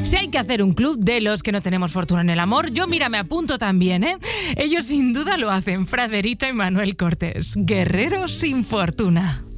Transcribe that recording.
Si hay que hacer un club de los que no tenemos fortuna en el amor, yo mira, me apunto también, ¿eh? Ellos sin duda lo hacen, Fraderita y Manuel Cortés, guerreros sin fortuna.